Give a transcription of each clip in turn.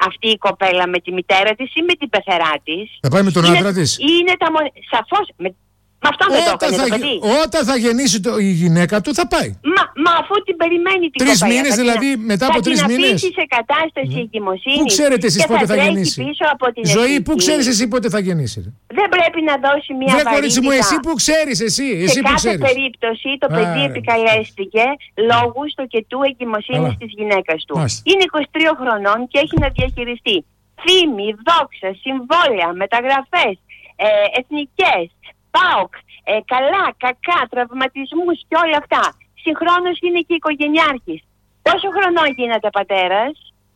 αυτή η κοπέλα με τη μητέρα της ή με την πεθερά της. Θα πάει με τον άντρα της. Σαφώς. Με αυτόν δεν το έκανε το παιδί. Όταν θα γεννήσει η γυναίκα του θα πάει. Μα αφού την περιμένει την 3 μήνες δηλαδή, μετά από 3 μήνες. Θα την αφήσει σε κατάσταση εγκυμοσύνης. Πού ξέρετε εσείς πότε θα γεννήσει? Ζωή, πού ξέρεις εσύ πότε θα γεννήσει? Δεν πρέπει να δώσει μια βαρύτητα. Κορίτσι μου, εσύ που ξέρεις, σε κάθε περίπτωση το παιδί επικαλέστηκε λόγου τοκετού εγκυμοσύνης της γυναίκας του. Είναι 23 χρονών και έχει να διαχειριστεί φήμη, δόξα, συμβόλαια, μεταγραφές, εθνικές, ΠΑΟΚ, καλά, κακά, τραυματισμούς και όλα αυτά. Συγχρόνως είναι και οικογενειάρχης. Πόσο χρονών γίνεται πατέρας?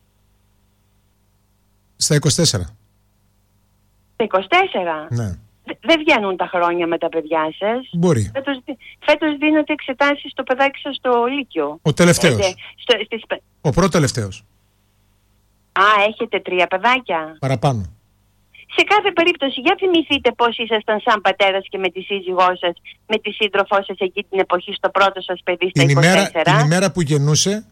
Στα 24. Στα 24? Ναι. Δεν βγαίνουν τα χρόνια με τα παιδιά σας. Μπορεί. Φέτος δίνετε εξετάσεις στο παιδάκι σας στο Λύκειο. Ο τελευταίος. Ο πρώτο τελευταίος. Έχετε 3 παιδάκια. Παραπάνω. Σε κάθε περίπτωση, για θυμηθείτε πώς ήσασταν σαν πατέρας και με τη σύζυγό σας, με τη σύντροφό σας εκεί την εποχή στο πρώτο σας παιδί στα 24. Την ημέρα που γεννούσε.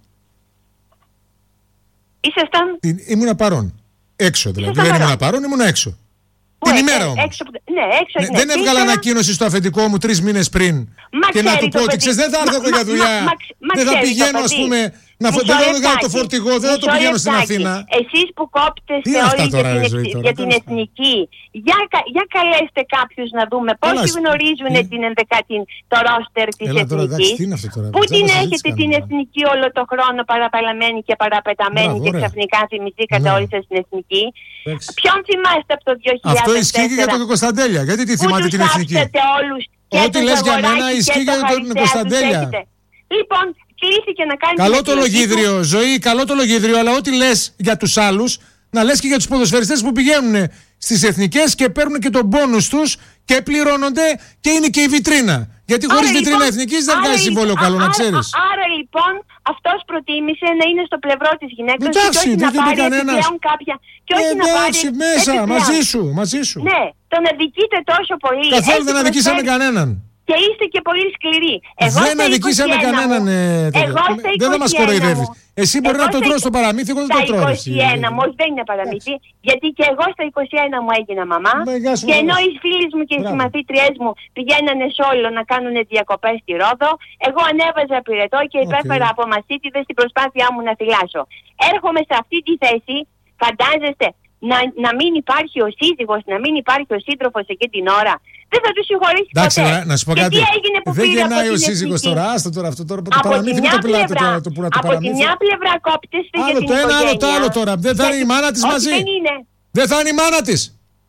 Ήσασταν. Ήμουνα παρόν. Έξω δηλαδή. Δεν ήμουνα παρόν, ήμουνα έξω. Την ημέρα όμως. Δεν έβγαλα ανακοίνωση στο αφεντικό μου 3 μήνες πριν και να του πω ότι ξέρεις, δεν θα έρθω εγώ για δουλειά. Δεν θα πηγαίνω, ας πούμε. Δεν θα βγάλω το φορτηγό, δεν θα το πηγαίνω στην Αθήνα. Εσείς που κόπτεστε όλοι για την εθνική, για καλέστε κάποιους να δούμε πόσοι γνωρίζουν το ρόστερ της εθνικής. Πού την έχετε την εθνική όλο το χρόνο παραπαλαμένη και παραπεταμένη και ξαφνικά θυμηθήκατε όλοι σας την εθνική? Ποιον θυμάστε από το 2004? Αυτό ισχύει και για τον Κωνσταντέλια. Γιατί τη θυμάται την εθνική? Ό,τι λες για μένα ισχύει για τον Κωνσταντέλια. Λοιπόν, κλείθηκε να κάνει. Καλό το λογίδριο, Ζωή, καλό το λογίδριο, αλλά ό,τι λες για τους άλλους, να λες και για τους ποδοσφαιριστές που πηγαίνουν στις εθνικές και παίρνουν και τον πόνους τους και πληρώνονται και είναι και η βιτρίνα. Γιατί χωρίς βιτρίνα εθνικής δεν βγάζει συμβόλαιο καλό, να ξέρεις. Άρα λοιπόν αυτός προτίμησε να είναι στο πλευρό της γυναίκας και όχι να πάρει επιπλέον κάποια. Και όχι να πάρει μέσα, μαζί σου. Ναι, τον αδικείτε τόσο πολύ. Καθόλου δεν αδικήσαμε κανέναν. Και είστε και πολύ σκληροί. Δεν αδικήσαμε κανέναν. Δεν θα μας κοροϊδεύεις. Εσύ μπορεί να το τρως στο παραμύθι, εγώ δεν το τρώω. Στα 21 μου, δεν είναι παραμύθι, γιατί και εγώ στα 21 μου έγινα μαμά. Και ενώ οι φίλοι μου και οι συμμαθήτριές μου πηγαίνανε σε όλο να κάνουν διακοπές στη Ρόδο, εγώ ανέβαζα πυρετό και υπέφερα από μασίτιδες στην προσπάθειά μου να θυλάσω. Έρχομαι σε αυτή τη θέση, φαντάζεστε, να μην υπάρχει ο σύζυγος, να μην υπάρχει ο σύντροφος εκείνη την ώρα. Δεν θα του συγχωρήσει ποτέ. Εντάξει, να σου πω κάτι. Δεν γεννάει ο σύζυγος τώρα. Άστο τώρα αυτό τώρα. Το παραμύθι μου το πουλάτε τώρα. Από τη μια πλευρά κόπτεστε για την οικογένεια. Άλλο το άλλο τώρα. Δεν θα είναι η μάνα της μαζί. Δεν θα είναι η μάνα της.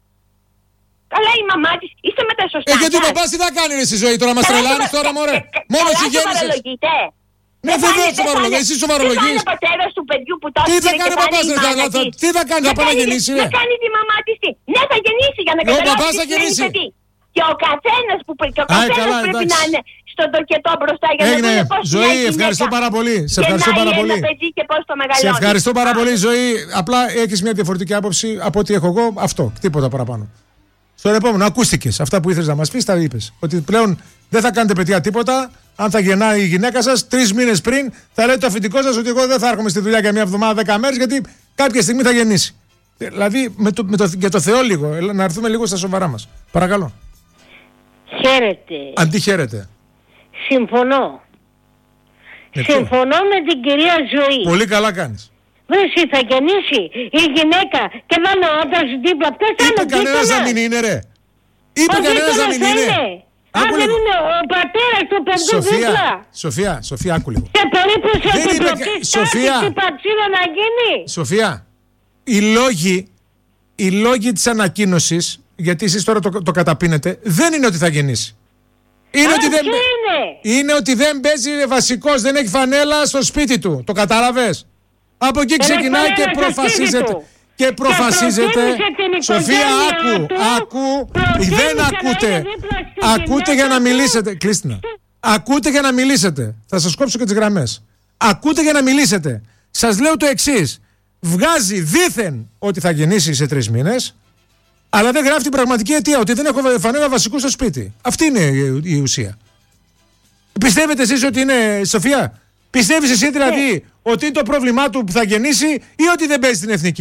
Καλά η μαμά της. Είστε με τα σωστά. Γιατί ο παπάς τι θα κάνει στη ζωή τώρα. Μας τρελάνεις τώρα μωρέ. Μόνο εσύ γέννησες. Ναι, βεβαίως σοβαρολογείς, εσύ σοβαρολογείς. Τι θα κάνει ο παπάς, τι θα κάνει, θα πάει να γεννήσει. Να κάνει τη μαμά της τι. Ναι, θα γεννήσει για να καταλάβει τι γεννήσει. Και ο καθένας πρέπει να είναι στον τοκετό μπροστά για να δούμε πώς Ζωή, ευχαριστώ πάρα πολύ. Σε ευχαριστώ πάρα πολύ. Σε ευχαριστώ πάρα πολύ, Ζωή. Απλά έχεις μια διαφορετική άποψη από ό,τι έχω εγώ. Αυτό, τίποτα παραπάνω. Στον επόμενο, ακούστηκες. Αυτά που ήθελες να μας πεις, τα είπες. Ότι πλέον δεν θα κάνετε παιδιά τίποτα. Αν θα γεννάει η γυναίκα σας, 3 μήνες πριν θα λέει το αφεντικό σας ότι εγώ δεν θα έρχομαι στη δουλειά για μια εβδομάδα, 10 μέρες, γιατί κάποια στιγμή θα γεννήσει. Δηλαδή, για το Θεό λίγο, να έρθουμε λίγο στα σοβαρά μας. Παρακαλώ. Χαίρετε. Αντιχαίρετε. Συμφωνώ. Συμφωνώ με την κυρία Ζωή. Πολύ καλά κάνεις. Εσύ θα γεννήσει η γυναίκα και θα είναι ο άντρας δίπλα. Είπε κανένας να μην είναι, ρε. Είπε κανένας να μην είναι. Αν δεν είναι ο πατέρας του παιδιού δίπλα. Σοφία, άκου λίγο. Σε περίπτωση επιπλοκής τάσης η πατσίδα να γίνει. Σοφία, οι λόγοι της ανακοίνωσης, γιατί εσείς τώρα το καταπίνετε, δεν είναι ότι θα γεννήσει. Είναι ότι δεν παίζει βασικός, δεν έχει φανέλα στο σπίτι του. Το κατάλαβες. Από εκεί ξεκινάει και προφασίζεται. Και προφασίζεται. Σοφία, άκου. Δεν ακούτε. Ακούτε για να μιλήσετε. Κλείστε να. Ακούτε για να μιλήσετε. Θα σας κόψω και τις γραμμές. Ακούτε για να μιλήσετε. Σας λέω το εξής. Βγάζει δήθεν ότι θα γεννήσει σε 3 μήνες, αλλά δεν γράφει την πραγματική αιτία, ότι δεν έχω φανέλα βασικού στο σπίτι. Αυτή είναι η ουσία. Πιστεύετε εσείς ότι είναι, Σοφία, πιστεύεις εσύ δηλαδή ότι είναι το πρόβλημά του που θα γεννήσει ή ότι δεν παίζει την εθνική?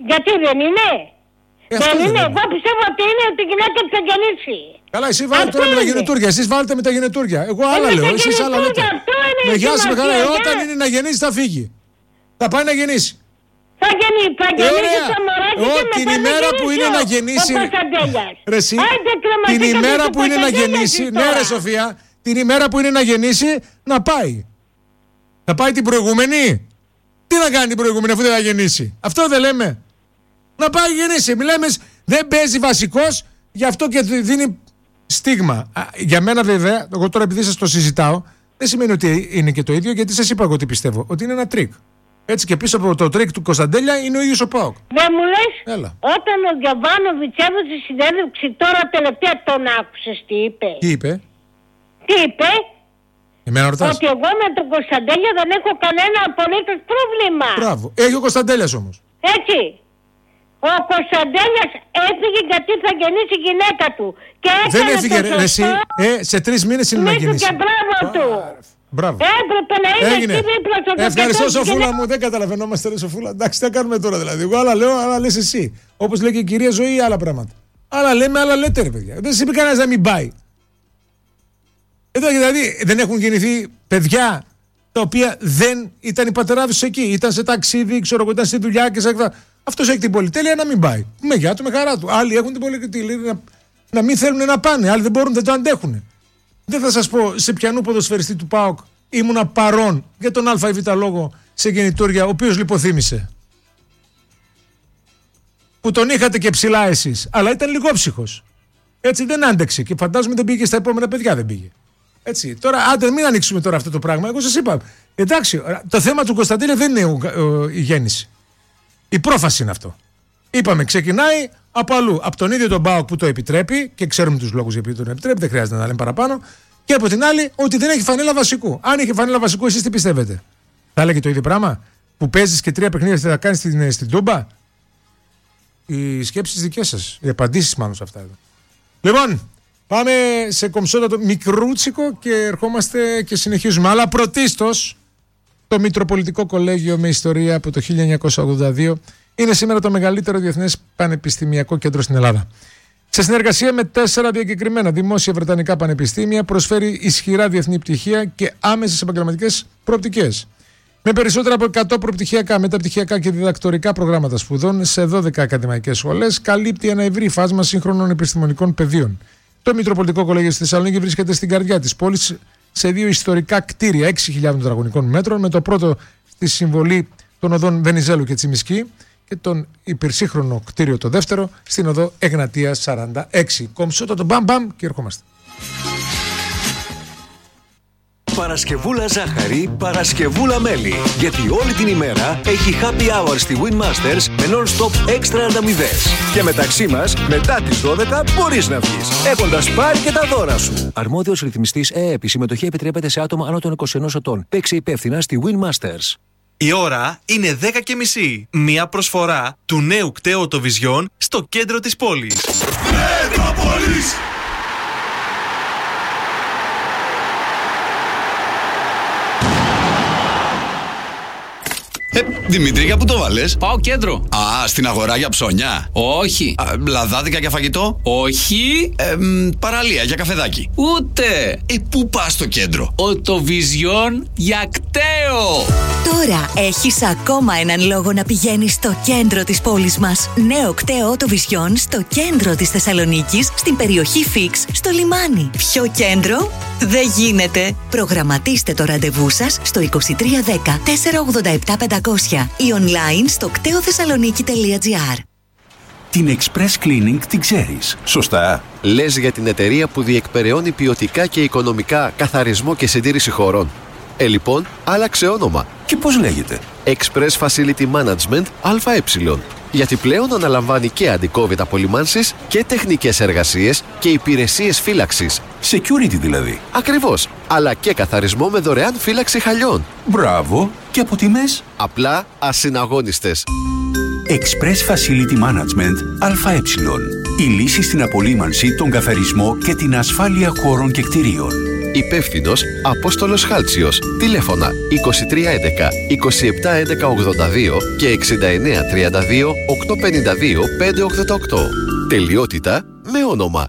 Γιατί δεν είναι? Δεν είναι. Εγώ πιστεύω ότι είναι ότι η γυναίκα θα γεννήσει. Καλά, εσύ βάλτε τώρα με τα γενετούρια. Εσείς βάλτε με τα γενετούρια. Εγώ άλλα λέω. Εσείς άλλα λέτε. Με γεια σας, με καλά. Όταν είναι να γεννήσει, θα φύγει. Θα πάει να γεννήσει. Θα γεννήσει το μωράκι την ημέρα που είναι να γεννήσει. Ρε εσύ, την ημέρα που είναι να γεννήσει. Ναι, ρε Σοφία, την ημέρα που είναι να γεννήσει, να πάει. Να πάει την προηγούμενη. Τι να κάνει την προηγούμενη αφού δεν θα γεννήσει? Αυτό δεν λέμε? Να πάει γεννήσει. Μιλάμε, δεν παίζει βασικός, γι' αυτό και δίνει στίγμα. Για μένα βέβαια, εγώ τώρα επειδή σας το συζητάω, δεν σημαίνει ότι είναι και το ίδιο, γιατί σας είπα εγώ τι πιστεύω. Ότι είναι ένα τρίκ. Έτσι και πίσω από το τρίκ του Κωνσταντέλια είναι ο ίδιος ο ΠΑΟΚ. Δεν μου λες, όταν ο Γιωβάνοβιτς έδωσε συνέντευξη τώρα τελευταία, τον άκουσες τι είπε? Τι είπε? Τι είπε? Εμένα ρωτάς? Ότι εγώ με τον Κωνσταντέλια δεν έχω κανένα απολύτως πρόβλημα. Μπράβο. Έχει ο Κωνσταντέλιας όμως. Έτσι. Ο Κωνσταντέλιας έφυγε γιατί θα γεννήσει η γυναίκα του. Και δεν έφυγε ρε εσύ. Σε 3 μήνες είναι να γεννήσει. Και μπράβο του. Μπράβο. Έπρεπε να είναι εκεί δίπλα στον Κωνσταντέλια. Ευχαριστώ Σοφούλα μου. Δεν καταλαβαίνόμαστε ρε Σοφούλα. Εντάξει, τι θα κάνουμε τώρα δηλαδή? Εγώ άλλα λέω, άλλα λες εσύ. Όπως λέει και η κυρία Ζωή, άλλα πράγματα. Άλλα λέμε, άλλα λέτε ρε παιδιά. Δεν είπε κανένας να μην πάει. Εδώ δηλαδή δεν έχουν γεννηθεί παιδιά τα οποία δεν ήταν οι πατεράδες τους εκεί. Ήταν σε ταξίδι, ξέρω εγώ, ήταν στη δουλειά και σε. Αυτός έχει την πολυτέλεια να μην πάει. Με γεια του, με χαρά του. Άλλοι έχουν την πολυτέλεια να μην θέλουν να πάνε. Άλλοι δεν μπορούν, δεν το αντέχουν. Δεν θα σας πω σε ποιανού ποδοσφαιριστή του ΠΑΟΚ ήμουνα παρόν για τον Α ή Β λόγο σε γεννητούρια, ο οποίος λιποθύμησε. Που τον είχατε και ψηλά εσείς. Αλλά ήταν λιγόψυχος. Έτσι δεν άντεξε και φαντάζομαι δεν πήγε στα επόμενα παιδιά, δεν πήγε. Έτσι. Τώρα, άντε, μην ανοίξουμε τώρα αυτό το πράγμα. Εγώ σας είπα. Εντάξει, το θέμα του Κωνσταντέλια δεν είναι η γέννηση. Η πρόφαση είναι αυτό. Είπαμε, ξεκινάει από αλλού. Από τον ίδιο τον ΠΑΟΚ που το επιτρέπει και ξέρουμε τους λόγους για ποιους τον επιτρέπει, δεν χρειάζεται να λέμε παραπάνω. Και από την άλλη, ότι δεν έχει φανέλα βασικού. Αν είχε φανέλα βασικού, εσείς τι πιστεύετε? Θα έλεγε το ίδιο πράγμα? Που παίζεις και 3 παιχνίδια θα κάνεις στην Τούμπα? Οι σκέψεις δικές σας. Οι απαντήσεις μάλλον σε αυτά εδώ. Λοιπόν, πάμε σε κομψότατο μικρούτσικο και ερχόμαστε και συνεχίζουμε. Αλλά πρωτίστως, το Μητροπολιτικό Κολέγιο με ιστορία από το 1982 είναι σήμερα το μεγαλύτερο διεθνές πανεπιστημιακό κέντρο στην Ελλάδα. Σε συνεργασία με 4 διακεκριμένα δημόσια βρετανικά πανεπιστήμια, προσφέρει ισχυρά διεθνή πτυχία και άμεσες επαγγελματικές προοπτικές. Με περισσότερα από 100 προπτυχιακά, μεταπτυχιακά και διδακτορικά προγράμματα σπουδών σε 12 ακαδημαϊκές σχολές, καλύπτει ένα ευρύ φάσμα σύγχρονων επιστημονικών πεδίων. Το Μητροπολιτικό Κολέγιο στη Θεσσαλονίκη βρίσκεται στην καρδιά της πόλης, σε 2 ιστορικά κτίρια 6.000 τετραγωνικών μέτρων, με το πρώτο στη συμβολή των οδών Βενιζέλου και Τσιμισκή και τον υπερσύγχρονο κτίριο το δεύτερο στην οδό Εγνατίας 46. Κομψότατο μπαμ μπαμ και ερχόμαστε. Παρασκευούλα ζάχαρη, Παρασκευούλα μέλι. Γιατί όλη την ημέρα έχει happy hour στη Winmasters με non-stop έξτρα ανταμοιβές. Και μεταξύ μας, μετά τις 12 μπορείς να βγεις, έχοντας πάρει και τα δώρα σου. Αρμόδιος ρυθμιστής ΕΕΠ. Η συμμετοχή επιτρέπεται σε άτομα άνω των 21 ετών. Παίξε υπεύθυνα στη Winmasters. Η ώρα είναι 10:30. Μια προσφορά του νέου κταίου το Vision στο κέντρο της πόλης. Μέτροπολης! Δημήτρη, για πού το βάλες? Πάω κέντρο. Α, στην αγορά για ψώνια? Όχι. Λαδάδικα για φαγητό? Όχι. Παραλία για καφεδάκι? Ούτε. Πού πας στο κέντρο? Το Vision για κταίο. Τώρα έχεις ακόμα έναν λόγο να πηγαίνεις στο κέντρο της πόλης μας. Νέο κταίο το Vision στο κέντρο της Θεσσαλονίκης, στην περιοχή Φίξ, στο λιμάνι. Πιο κέντρο δεν γίνεται. Προγραμματίστε το ραντεβού σας στο 2310 487 500 ή online στο κτεοθεσσαλονίκη.gr. Την Express Cleaning την ξέρεις, σωστά? Λες για την εταιρεία που διεκπεραιώνει ποιοτικά και οικονομικά καθαρισμό και συντήρηση χωρών. Λοιπόν, άλλαξε όνομα. Και πώς λέγεται? Express Facility Management ΑΕ. Γιατί πλέον αναλαμβάνει και αντικόβιτ απολυμάνσεις και τεχνικές εργασίες και υπηρεσίες φύλαξης. Security δηλαδή. Ακριβώς. Αλλά και καθαρισμό με δωρεάν φύλαξη χαλιών. Μπράβο. Και από τιμές? Απλά ασυναγώνιστες. Express Facility Management ΑΕ. Η λύση στην απολύμανση, τον καθαρισμό και την ασφάλεια χώρων και κτηρίων. Υπεύθυνος Απόστολος Χάλτσιος. Τηλέφωνα 2311 2711 82 και 6932 852 588. Τελειότητα με όνομα.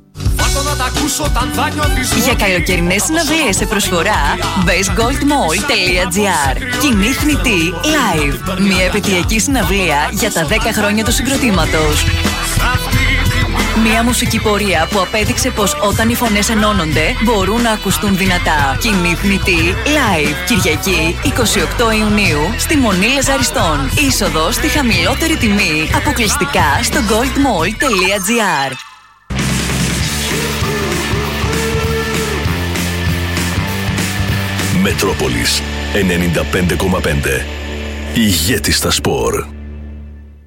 Για καλοκαιρινές συναυλίες σε προσφορά, bestgoldmall.gr. Κοινή θνητή live. Μια επαιτειακή συναυλία για τα 10 χρόνια του συγκροτήματος. Μια μουσική πορεία που απέδειξε πως όταν οι φωνές ενώνονται μπορούν να ακουστούν δυνατά. Κοινή θνητή live. Κυριακή 28 Ιουνίου στη Μονή Λεζαριστών. Είσοδος στη χαμηλότερη τιμή. Αποκλειστικά στο goldmall.gr. Μετρόπολης 95,5. Ηγέτη στα σπορ.